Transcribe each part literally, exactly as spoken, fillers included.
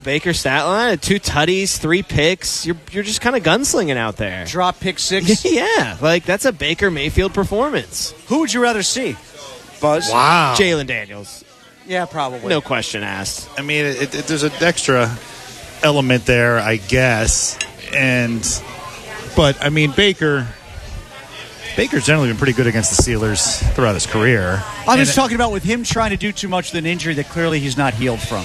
Baker stat line, two tutties, three picks. You're you're just kind of gunslinging out there. Drop pick six. Yeah, like that's a Baker Mayfield performance. Who would you rather see? Buzz? Wow. Jalen Daniels. Yeah, probably. No question asked. I mean, it, it, there's an extra element there, I guess. And, but, I mean, Baker... Baker's generally been pretty good against the Steelers throughout his career. I'm just talking about with him trying to do too much with an injury that clearly he's not healed from.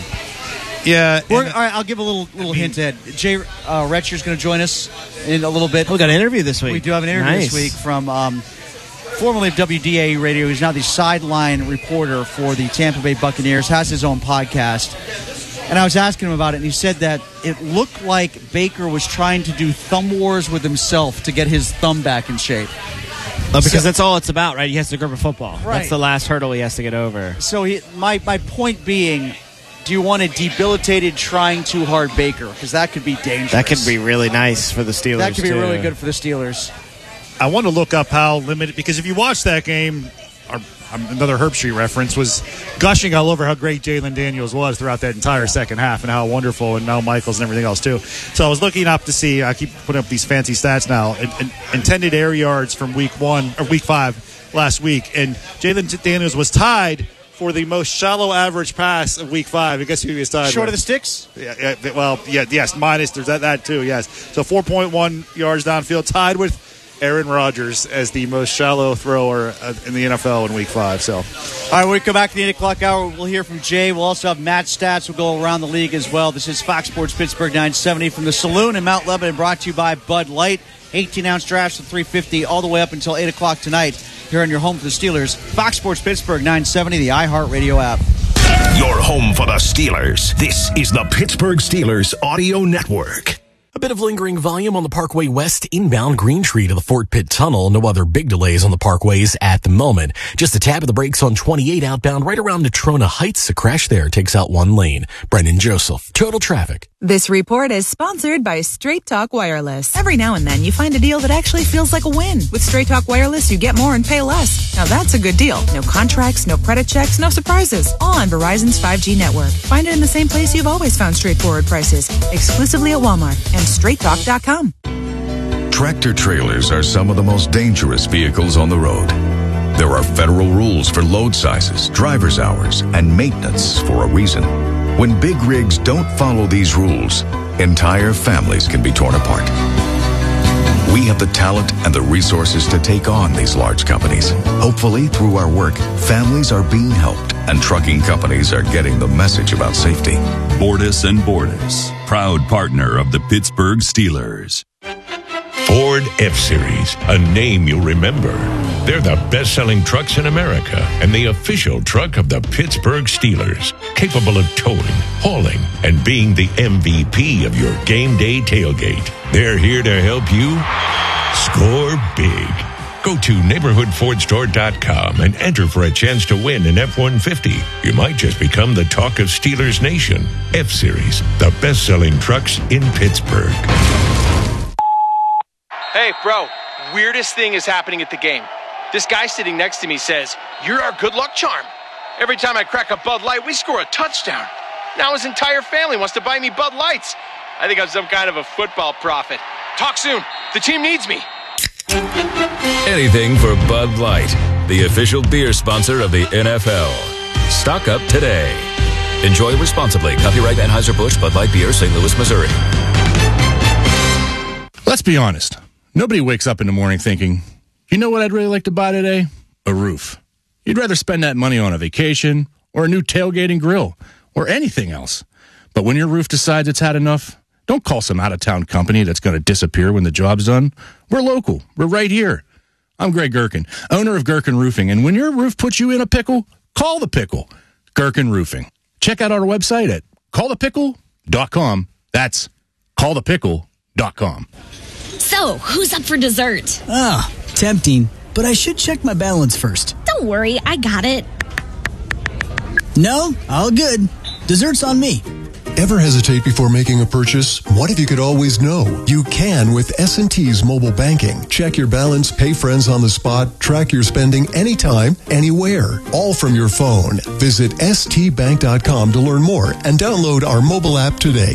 Yeah. We're, all right, I'll give a little little I mean, hint, Ed. Jay uh, Retcher's going to join us in a little bit. Oh, we got an interview this week. We do have an interview nice. this week from um, formerly of W D A Radio. He's now the sideline reporter for the Tampa Bay Buccaneers, has his own podcast. And I was asking him about it, and he said that it looked like Baker was trying to do thumb wars with himself to get his thumb back in shape. Oh, because so, that's all it's about, right? He has to grip a football. Right. That's the last hurdle he has to get over. So he, my, my point being, do you want a debilitated, trying too hard Baker? Because that could be dangerous. That could be really nice for the Steelers, That could be too. really good for the Steelers. I want to look up how limited, because if you watch that game, our, another Herb Street reference was gushing all over how great Jalen Daniels was throughout that entire second half and how wonderful, and now Michaels and everything else too. So I was looking up to see, I keep putting up these fancy stats now, in, in, intended air yards from week one or week five last week, and Jalen Daniels was tied for the most shallow average pass of week five. I guess who he was tied Short with. of the sticks? Yeah, yeah, well, yeah, yes, minus, there's that, that too, yes. So four point one yards downfield, tied with Aaron Rodgers as the most shallow thrower in the N F L in week five. So, all right, when we come back to the eight o'clock hour, we'll hear from Jay. We'll also have Matt Stats. We'll go around the league as well. This is Fox Sports Pittsburgh nine seventy from the Saloon in Mount Lebanon, brought to you by Bud Light. eighteen ounce drafts of three fifty all the way up until eight o'clock tonight here on your home for the Steelers. Fox Sports Pittsburgh nine seventy, the iHeartRadio app. Your home for the Steelers. This is the Pittsburgh Steelers Audio Network. A bit of lingering volume on the Parkway West inbound Green Tree to the Fort Pitt Tunnel. No other big delays on the parkways at the moment. Just a tap of the brakes on twenty-eight outbound right around Natrona Heights. A crash there takes out one lane. Brendan Joseph, Total Traffic. This report is sponsored by Straight Talk Wireless. Every now and then you find a deal that actually feels like a win. With Straight Talk Wireless, you get more and pay less. Now that's a good deal. No contracts, no credit checks, no surprises. All on Verizon's five G network. Find it in the same place you've always found straightforward prices. Exclusively at Walmart and straight talk dot com. Tractor trailers are some of the most dangerous vehicles on the road. There are federal rules for load sizes, driver's hours, and maintenance for a reason. When big rigs don't follow these rules, entire families can be torn apart. We have the talent and the resources to take on these large companies. Hopefully, through our work, families are being helped and trucking companies are getting the message about safety. Bordas and Bordas, proud partner of the Pittsburgh Steelers. Ford F-Series, a name you'll remember. They're the best-selling trucks in America and the official truck of the Pittsburgh Steelers, capable of towing, hauling, and being the M V P of your game day tailgate. They're here to help you score big. Go to neighborhood ford store dot com and enter for a chance to win an F one fifty. You might just become the talk of Steelers Nation. F-Series, the best-selling trucks in Pittsburgh. Hey, bro, weirdest thing is happening at the game. This guy sitting next to me says, "You're our good luck charm." Every time I crack a Bud Light, we score a touchdown. Now his entire family wants to buy me Bud Lights. I think I'm some kind of a football prophet. Talk soon. The team needs me. Anything for Bud Light, the official beer sponsor of the N F L. Stock up today. Enjoy responsibly. Copyright Anheuser-Busch Bud Light Beer, Saint Louis, Missouri. Let's be honest. Nobody wakes up in the morning thinking, you know what I'd really like to buy today? A roof. You'd rather spend that money on a vacation or a new tailgating grill or anything else. But when your roof decides it's had enough, don't call some out-of-town company that's going to disappear when the job's done. We're local. We're right here. I'm Greg Gherkin, owner of Gherkin Roofing, and when your roof puts you in a pickle, call the pickle. Gherkin Roofing. Check out our website at call the pickle dot com. That's call the pickle dot com. So, who's up for dessert? Ah, tempting, but I should check my balance first. Don't worry, I got it. No, all good. Dessert's on me. Ever hesitate before making a purchase? What if you could always know? You can with S and T's mobile banking. Check your balance, pay friends on the spot, track your spending anytime, anywhere, all from your phone. Visit S T bank dot com to learn more and download our mobile app today.